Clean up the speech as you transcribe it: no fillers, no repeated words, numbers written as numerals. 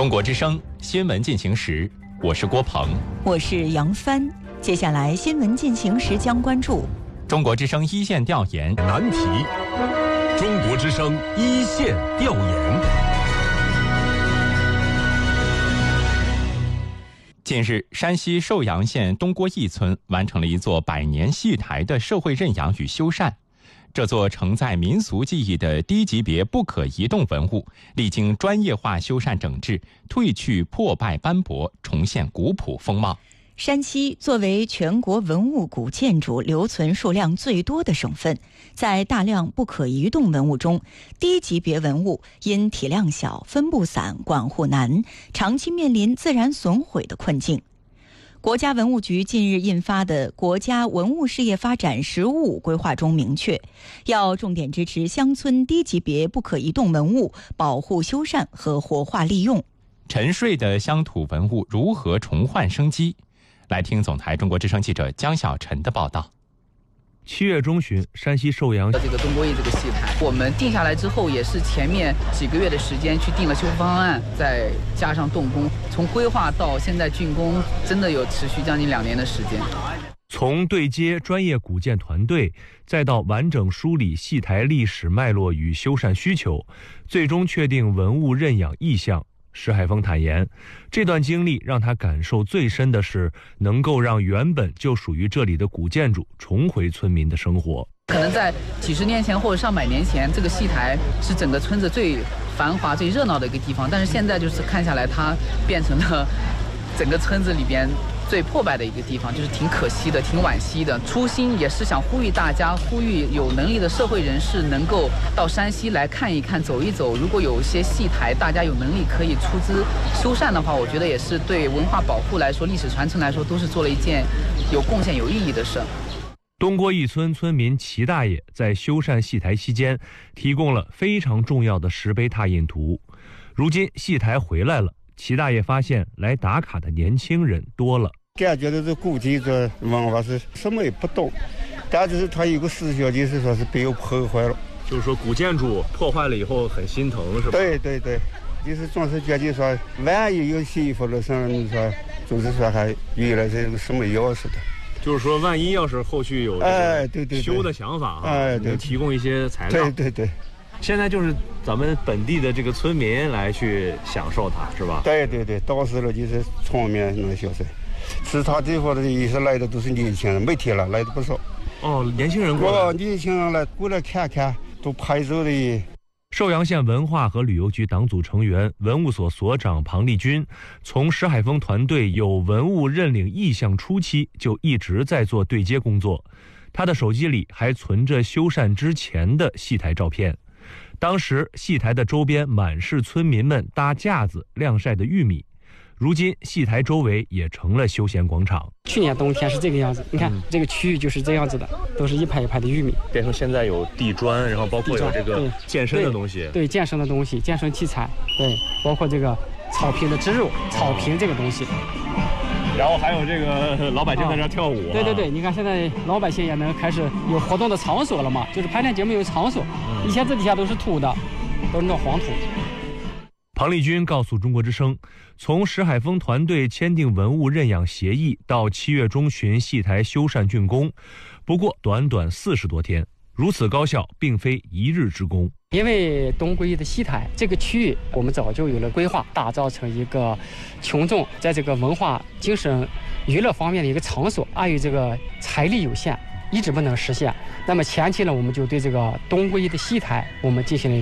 中国之声新闻进行时，我是郭鹏， 我是杨帆。接下来新闻进行时将关注中国之声一线调研难题。中国之声一线调研。 近日，山西寿阳县东郭驿村完成了一座100年戏台的社会认养与修缮。这座承载民俗技艺的低级别不可移动文物，历经专业化修缮整治，褪去破败斑驳，重现古朴风貌。 山西作为全国文物古建筑留存数量最多的省份，在大量不可移动文物中，低级别文物因体量小、分布散、管护难，长期面临自然损毁的困境。国家文物局近日印发的《国家文物事业发展“十五五”规划》中明确，要重点支持乡村低级别不可移动文物保护修缮和活化利用。 沉睡的乡土文物如何重焕生机？来听总台中国之声记者江小晨的报道。 7月中旬，山西寿阳这个东郭驿这个戏台，我们定下来之后，也是前面几个月的时间去定了修复方案，再加上动工，从规划到现在竣工，真的有持续将近2年的时间。 从对接专业古建团队，再到完整梳理戏台历史脉络与修缮需求，最终确定文物认养意向。石海峰坦言，这段经历让他感受最深的是能够让原本就属于这里的古建筑重回村民的生活。 可能在几十年前或者上百年前，这个戏台是整个村子最繁华最热闹的一个地方，但是现在就是看下来，它变成了整个村子里边最破败的一个地方，就是挺可惜的，挺惋惜的。初心也是想呼吁大家，呼吁有能力的社会人士能够到山西来看一看、走一走。如果有一些戏台，大家有能力可以出资修缮的话，我觉得也是对文化保护来说、历史传承来说，都是做了一件有贡献、有意义的事。 东郭驿村村民齐大爷在修缮戏台期间，提供了非常重要的石碑拓印图。如今戏台回来了，齐大爷发现来打卡的年轻人多了。 感觉到这古建筑文化是什么也不懂，但是它有个思想，就是说是被我破坏了。 就是说古建筑破坏了以后很心疼，是吧？ 对对对，就是总是觉得说万一有幸福了什么，你说就是说还原来这个什么样似的。 就是说万一要是后续有对修的想法对， 提供一些材料。 对对对。 现在就是咱们本地的这个村民来去享受它，是吧？ 对对对，到时候就是村民能享受。其他地方的也是来的都是年轻人，每天来的不少。 哦，年轻人过来。 年轻人来过来看看，都拍照的。 寿阳县文化和旅游局党组成员、文物所所长庞立军，从石海峰团队有文物认领意向初期就一直在做对接工作。他的手机里还存着修缮之前的戏台照片。当时戏台的周边满是村民们搭架子晾晒的玉米，如今戏台周围也成了休闲广场。 去年冬天是这个样子，你看这个区域就是这样子的，都是一排一排的玉米， 变成现在有地砖，然后包括有这个健身的东西， 对健身的东西、健身器材，对，包括这个草坪的植入、草坪这个东西。 然后还有这个老百姓在这跳舞。 对对对，你看现在老百姓也能开始有活动的场所了嘛，就是排练节目有场所。以前这底下都是土的，都是那种黄土。 庞立军告诉中国之声，从石海峰团队签订文物认养协议到7月中旬戏台修缮竣工，不过短短40多天，如此高效并非一日之功。 因为东郭驿的戏台这个区域，我们早就有了规划，打造成一个群众在这个文化、精神、娱乐方面的一个场所。碍于这个财力有限，一直不能实现。那么前期呢，我们就对这个东郭驿的戏台，我们进行了